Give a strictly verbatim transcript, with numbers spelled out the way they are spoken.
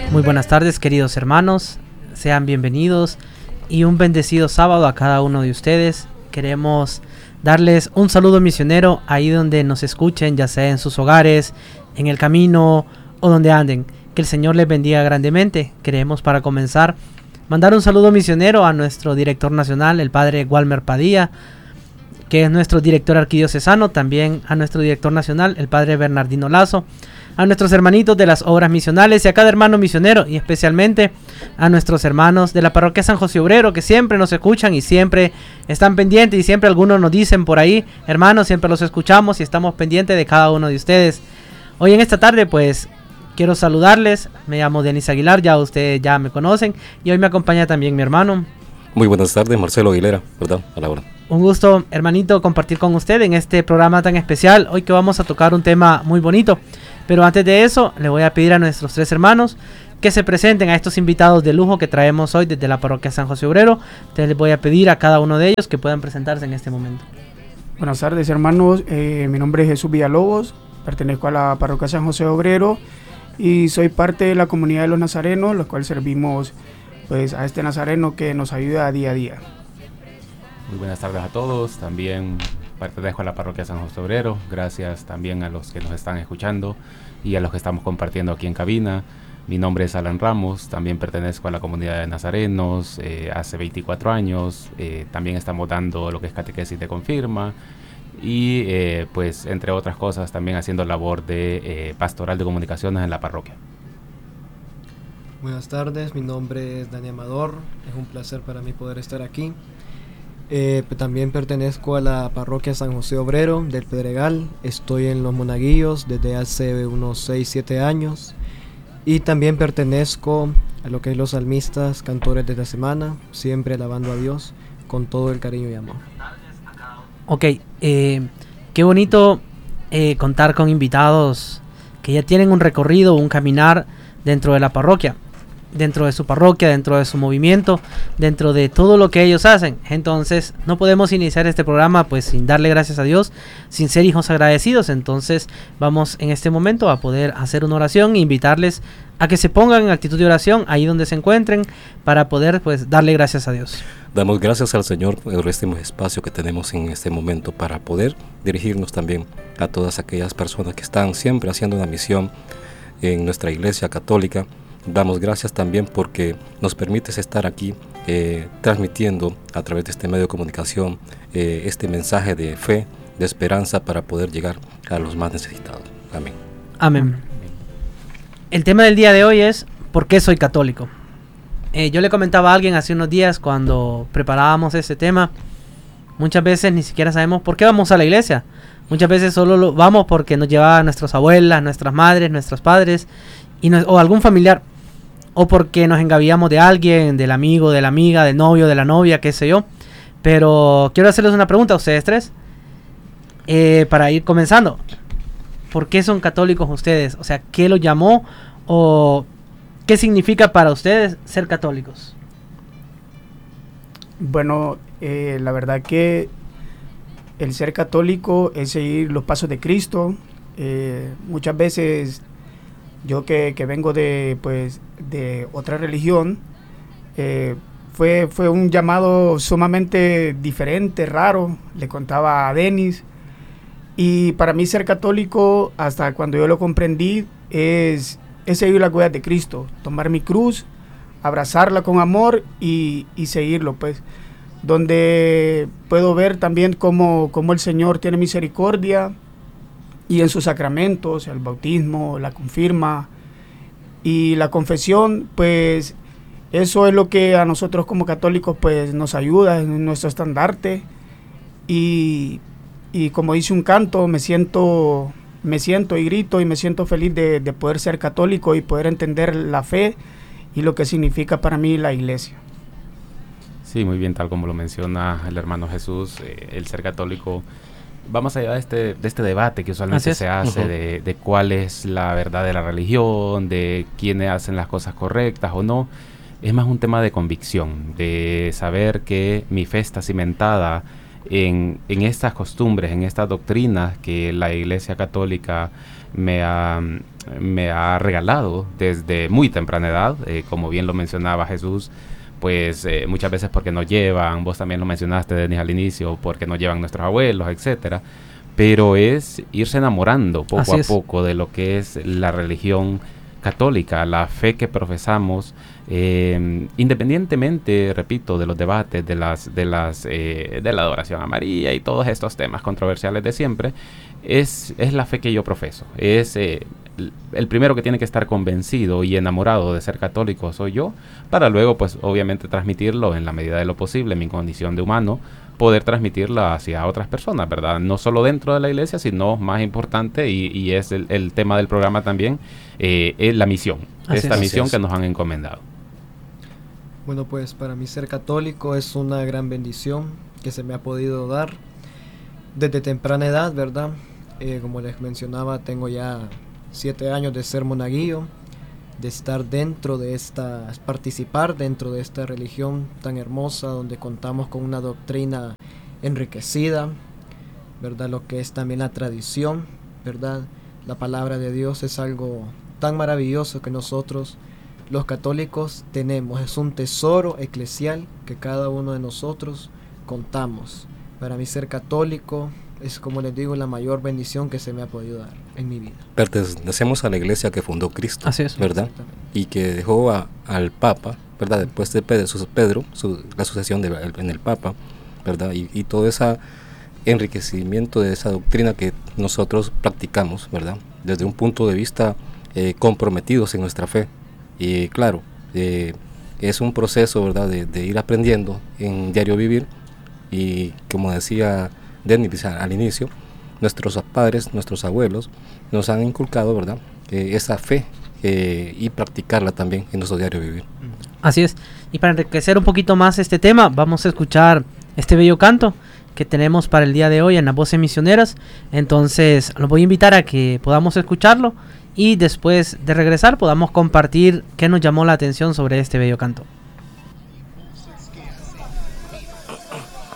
Muy buenas tardes, queridos hermanos, sean bienvenidos y un bendecido sábado a cada uno de ustedes. Queremos darles un saludo misionero ahí donde nos escuchen, ya sea en sus hogares, en el camino o donde anden. Que el Señor les bendiga grandemente. Queremos, para comenzar, mandar un saludo misionero a nuestro director nacional, el padre Walmer Padilla, que es nuestro director arquidiocesano, también a nuestro director nacional, el padre Bernardino Lazo, a nuestros hermanitos de las obras misionales y a cada hermano misionero, y especialmente a nuestros hermanos de la parroquia San José Obrero, que siempre nos escuchan y siempre están pendientes, y siempre algunos nos dicen por ahí: hermanos, siempre los escuchamos y estamos pendientes de cada uno de ustedes. Hoy en esta tarde pues quiero saludarles. Me llamo Denis Aguilar, ya ustedes ya me conocen, y hoy me acompaña también mi hermano. Muy buenas tardes, Marcelo Aguilera, ¿verdad? A la hora. Un gusto, hermanito, compartir con usted en este programa tan especial. Hoy que vamos a tocar un tema muy bonito. Pero antes de eso, le voy a pedir a nuestros tres hermanos que se presenten, a estos invitados de lujo que traemos hoy desde la parroquia San José Obrero. Entonces les voy a pedir a cada uno de ellos que puedan presentarse en este momento. Buenas tardes, hermanos. Eh, mi nombre es Jesús Villalobos, pertenezco a la parroquia San José Obrero y soy parte de la comunidad de los nazarenos, los cuales servimos pues a este nazareno que nos ayuda día a día. Muy buenas tardes a todos, también pertenezco a la parroquia San José Obrero. Gracias también a los que nos están escuchando y a los que estamos compartiendo aquí en cabina. Mi nombre es Alan Ramos, también pertenezco a la comunidad de nazarenos eh, hace veinticuatro años. Eh, también estamos dando lo que es catequesis de confirma y eh, pues entre otras cosas también haciendo labor de eh, pastoral de comunicaciones en la parroquia. Buenas tardes, mi nombre es Dani Amador, es un placer para mí poder estar aquí. Eh, también pertenezco a la parroquia San José Obrero del Pedregal, estoy en los Monaguillos desde hace unos seis siete años y también pertenezco a lo que es los salmistas, cantores de la semana, siempre alabando a Dios con todo el cariño y amor. Ok, eh, qué bonito eh, contar con invitados que ya tienen un recorrido, un caminar dentro de la parroquia, dentro de su parroquia, dentro de su movimiento, dentro de todo lo que ellos hacen. Entonces no podemos iniciar este programa pues sin darle gracias a Dios, sin ser hijos agradecidos. Entonces vamos en este momento a poder hacer una oración e invitarles a que se pongan en actitud de oración ahí donde se encuentren para poder pues darle gracias a Dios. Damos gracias al Señor por este espacio que tenemos en este momento para poder dirigirnos también a todas aquellas personas que están siempre haciendo una misión en nuestra iglesia católica. Damos gracias también porque nos permites estar aquí eh, transmitiendo a través de este medio de comunicación eh, este mensaje de fe, de esperanza para poder llegar a los más necesitados. Amén. Amén. El tema del día de hoy es ¿por qué soy católico? Eh, yo le comentaba a alguien hace unos días cuando preparábamos este tema, muchas veces ni siquiera sabemos por qué vamos a la iglesia. Muchas veces solo lo vamos porque nos llevaban nuestras abuelas, nuestras madres, nuestros padres y no, o algún familiar. O porque nos engaviamos de alguien, del amigo, de la amiga, del novio, de la novia, qué sé yo. Pero quiero hacerles una pregunta a ustedes tres. Eh, para ir comenzando. ¿Por qué son católicos ustedes? O sea, ¿qué los llamó? ¿O qué significa para ustedes ser católicos? Bueno, eh, la verdad que el ser católico es seguir los pasos de Cristo. Eh, muchas veces yo que, que vengo de pues de otra religión, eh, fue, fue un llamado sumamente diferente, raro. Le contaba a Denis, y para mí ser católico, hasta cuando yo lo comprendí, es, es seguir las huellas de Cristo, tomar mi cruz, abrazarla con amor y, y seguirlo, pues, donde puedo ver también cómo, cómo el Señor tiene misericordia, y en sus sacramentos, el bautismo, la confirma y la confesión, pues eso es lo que a nosotros como católicos pues nos ayuda, es nuestro estandarte. Y, y como dice un canto, me siento, me siento y grito y me siento feliz de, de poder ser católico y poder entender la fe y lo que significa para mí la iglesia. Sí, muy bien, tal como lo menciona el hermano Jesús, eh, el ser católico va más allá de este, de este debate que usualmente se hace uh-huh. de, de cuál es la verdad de la religión, de quiénes hacen las cosas correctas o no. Es más un tema de convicción, de saber que mi fe está cimentada en, en estas costumbres, en estas doctrinas que la Iglesia Católica me ha, me ha regalado desde muy temprana edad, eh, como bien lo mencionaba Jesús, pues eh, muchas veces porque nos llevan, vos también lo mencionaste, Denis, al inicio, porque nos llevan nuestros abuelos, etcétera, pero es irse enamorando poco Así a es. poco de lo que es la religión católica, la fe que profesamos, eh, independientemente, repito, de los debates, de las, de las, eh, de la adoración a María y todos estos temas controversiales de siempre, es, es la fe que yo profeso. Es eh, el primero que tiene que estar convencido y enamorado de ser católico soy yo, para luego, pues, obviamente transmitirlo en la medida de lo posible, en mi condición de humano, poder transmitirla hacia otras personas, ¿verdad? No solo dentro de la iglesia, sino más importante, y, y es el, el tema del programa también, eh, es la misión, Así esta es. misión Así es. que nos han encomendado. Bueno, pues para mí ser católico es una gran bendición que se me ha podido dar desde temprana edad, ¿verdad? Eh, como les mencionaba, tengo ya siete años de ser monaguillo, de estar dentro de esta, participar dentro de esta religión tan hermosa, donde contamos con una doctrina enriquecida, ¿verdad? Lo que es también la tradición, ¿verdad? La palabra de Dios es algo tan maravilloso que nosotros, los católicos, tenemos. Es un tesoro eclesial que cada uno de nosotros contamos. Para mí ser católico es, como les digo, la mayor bendición que se me ha podido dar en mi vida. Pertenecemos a la iglesia que fundó Cristo, Así es. ¿verdad? Exactamente. Y que dejó a, al Papa, ¿verdad? Después de Pedro, su, Pedro su, la sucesión de, en el Papa, ¿verdad? Y, y todo ese enriquecimiento de esa doctrina que nosotros practicamos, ¿verdad? Desde un punto de vista eh, comprometidos en nuestra fe. Y claro, eh, es un proceso, ¿verdad? De, de ir aprendiendo en diario vivir. Y como decía Denis al inicio, nuestros padres, nuestros abuelos nos han inculcado, ¿verdad? Eh, esa fe eh, y practicarla también en nuestro diario vivir. Así es. Y para enriquecer un poquito más este tema, vamos a escuchar este bello canto que tenemos para el día de hoy en las Voces Misioneras. Entonces, los voy a invitar a que podamos escucharlo y después de regresar podamos compartir qué nos llamó la atención sobre este bello canto.